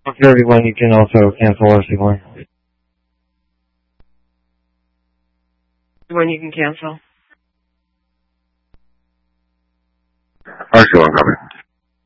31, you can also cancel RC1. When you can cancel. RC1, copy.